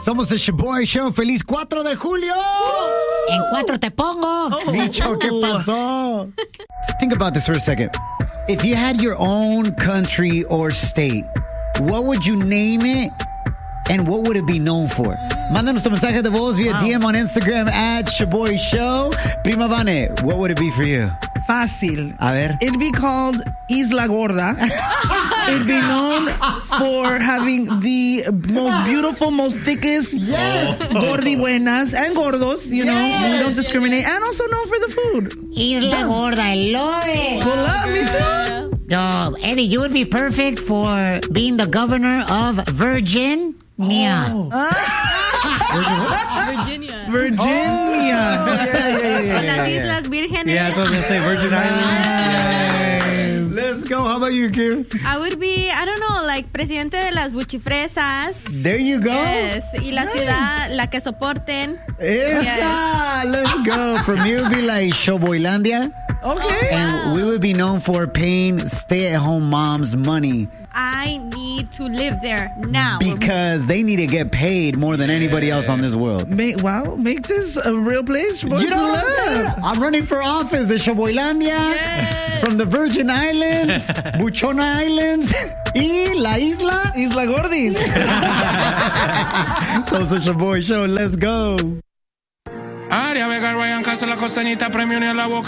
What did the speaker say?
Somos el Shaboy Show. ¡Feliz 4 de julio! En 4 te pongo. Bicho, ¿qué pasó? Think about this for a second. If you had your own country or state, what would you name it? And what would it be known for? Mándanos tu mensaje de voz via DM on Instagram at Shaboy Show. Prima Vane, what would it be for you? Fácil. A ver. It'd be called Isla Gorda. It'd be known for having the most beautiful, most thickest gordi buenas and gordos, you know, we don't discriminate, and also known for the food. Isla Gorda, I love it. Hola, Micho. No, Eddie, you would be perfect for being the governor of Virginia. Virginia. Yeah. Las Islas Vírgenes. Yeah, that's what I was going to say. Virgin Islands. Let's go. How about you, Kim? I would be, I don't know, like presidente de las buchifresas. There you go. Yes. Y la ciudad, la que soporten. Esa. Yes. Let's go. From me, it would be like Showboylandia. Okay. And we would be known for paying stay-at-home moms money I need to live there now. because they need to get paid more than anybody else on this world. Make this a real place. You know what I'm saying? I'm running for office. The Showboylandia, from the Virgin Islands, Buchona Islands, y La Isla. Isla Gordis. So it's a Shaboy Show. Let's go. Aria Vega, Ryan Castro, la costeñita, premio ni a la boca.